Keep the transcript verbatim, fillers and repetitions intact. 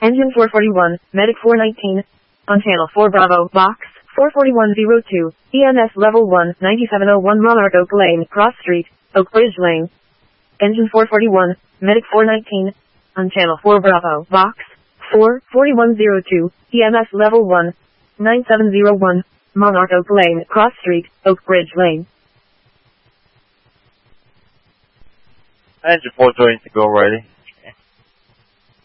Engine four forty-one, Medic four nineteen. On channel four Bravo, box, four forty-one oh two, E M S level one, ninety-seven oh one Monarch Oak Lane, Cross Street, Oak Bridge Lane. Engine four forty-one, Medic four nineteen. On channel four Bravo, box, four forty-one oh two, E M S level one, nine seven oh one, Monarch Oak Lane, Cross Street, Oak Bridge Lane. Engine four twenty to go ready.